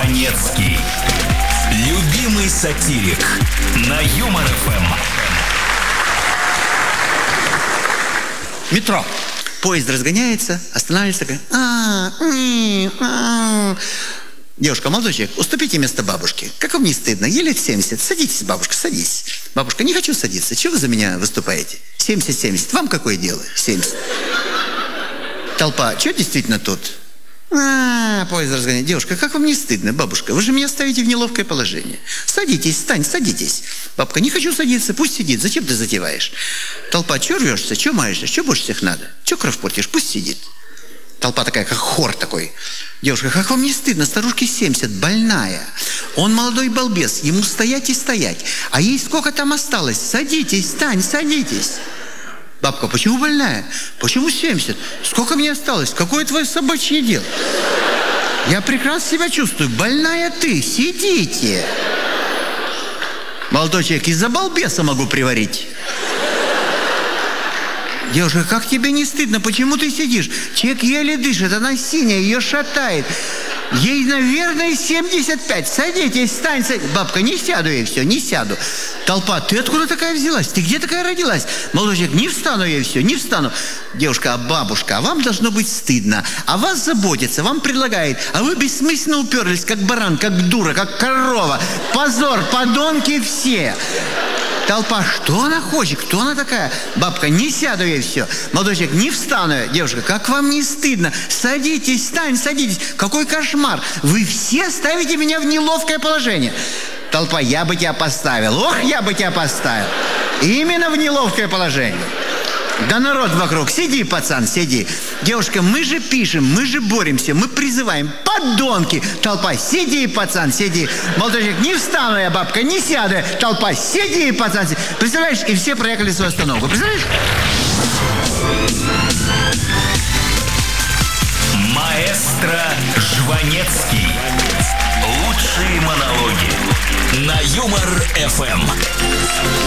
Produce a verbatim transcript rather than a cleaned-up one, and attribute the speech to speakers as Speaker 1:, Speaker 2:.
Speaker 1: Жванецкий. Любимый сатирик на Юмор ФМ.
Speaker 2: Метро. Поезд разгоняется, останавливается. Такая, а, м, а. Девушка, молодой человек, уступите место бабушке. Как вам не стыдно? Ей лет семьдесят. Садитесь, бабушка, садись. Бабушка, не хочу садиться. Чего вы за меня выступаете? семьдесят семьдесят. Вам какое дело? семьдесят. Толпа, что действительно тут? А, поезд разгоняет. Девушка, как вам не стыдно, бабушка? Вы же меня ставите в неловкое положение. Садитесь, встань, садитесь. Бабка, не хочу садиться, пусть сидит. Зачем ты затеваешь? Толпа, что рвешься, что маешься, что больше всех надо? Что кровь портишь? Пусть сидит. Толпа такая, как хор такой. Девушка, как вам не стыдно? Старушке семьдесят, больная. Он молодой балбес, ему стоять и стоять. А ей сколько там осталось? Садитесь, встань, садитесь. Бабка, почему больная? Почему семьдесят? Сколько мне осталось? Какое твое собачье дело? Я прекрасно себя чувствую. Больная ты, сидите. Молодой человек, из-за балбеса могу приварить. Девушка, как тебе не стыдно? Почему ты сидишь? Человек еле дышит, она синяя, ее шатает. Ей, наверное, семьдесят пять. Садитесь, встань, садитесь. Бабка, не сяду я, все, не сяду. Толпа, ты откуда такая взялась? Ты где такая родилась? Молодой человек, не встану я, все, не встану. Девушка, а бабушка, а вам должно быть стыдно. А вас заботится, вам предлагает. А вы бессмысленно уперлись, как баран, как дура, как корова. Позор, подонки все. Толпа, что она хочет? Кто она такая? Бабка, не сяду я, все. Молодой человек, не встану я. Девушка, как вам не стыдно? Садитесь, встань, садитесь. Какой кошмар. Вы все ставите меня в неловкое положение. Толпа, я бы тебя поставил. Ох, я бы тебя поставил. Именно в неловкое положение. Да народ вокруг. Сиди, пацан, сиди. Девушка, мы же пишем, мы же боремся, мы призываем. Подонки. Толпа, сиди, пацан, сиди. Молодой человек, не встану я, бабка, не сяду я. Толпа, сиди, пацан, сиди. Представляешь, и все проехали свою остановку. Представляешь?
Speaker 1: Маэстро Жванецкий. Лучшие монологи на Юмор ФМ.